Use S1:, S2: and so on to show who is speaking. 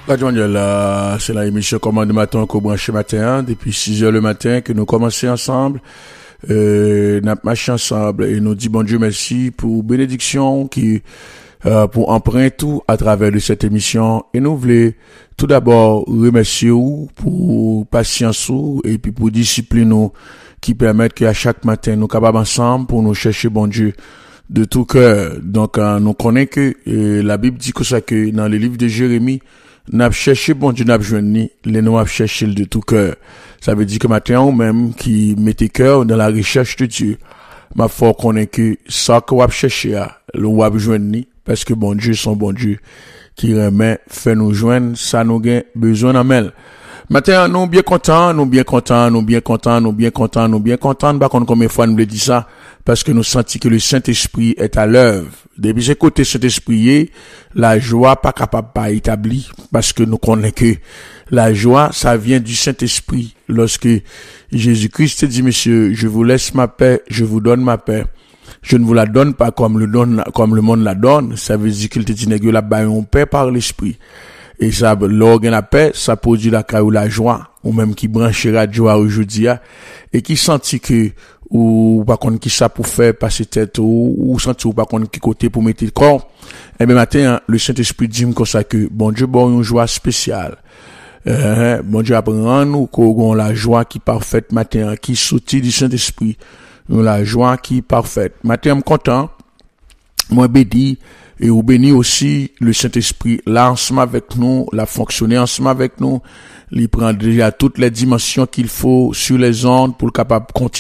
S1: Radio Mondial, c'est la émission Commande Matin qu'on branche matin, depuis 6 heures le matin que nous commençons ensemble. Nous marché ensemble et nous dit bon Dieu merci pour bénédiction qui pour emprunter tout à travers de cette émission et nous voulons tout d'abord remercier vous pour patience et puis pour discipline nous qui permettent qu'à chaque matin nous capables ensemble pour nous chercher bon Dieu de tout cœur. Donc nous connaissons que la Bible dit que ça que dans le livre de Jérémie n'a cherché bon Dieu n'a joindre les nous a cherché de tout cœur. Ça veut dire que matin ou même qui mettez cœur dans la recherche de Dieu, ma foi connaît que ça que vous chercher le ou joindre parce que bon Dieu son bon Dieu qui remet fait nous joindre ça nous gain besoin en mêle. Matin nous bien content pas combien fois nous le dit ça parce que nous senti que le Saint-Esprit est à l'œuvre. Depuis ce côté Saint-Esprit, la joie pas capable pas établie parce que nous connaissons que la joie ça vient du Saint-Esprit. Lorsque Jésus-Christ dit monsieur, je vous laisse ma paix, je vous donne ma paix. Je ne vous la donne pas comme le monde la donne, ça veut dire qu'il te dit nèg la bail on paix par l'esprit. Et ça, l'organe la paix, ça produit la joie, ou même qui branche radio aujourd'hui, et qui sentit que, ou pas qu'on qui ça pour faire passer tête, ou sentit ou pas qu'on qui côté pour mettre le corps. Et bien matin, le Saint-Esprit dit comme ça que, bon Dieu, bon, une joie spéciale. Bon Dieu apprend nous qu'on la joie qui parfaite matin, qui sortit du Saint-Esprit. La joie qui parfaite. Matin, je content. Moi, béni. Et ou béni aussi le Saint-Esprit là ensemble avec nous, la fonctionner ensemble avec nous, il prend déjà toutes les dimensions qu'il faut sur les ondes pour le capable continuer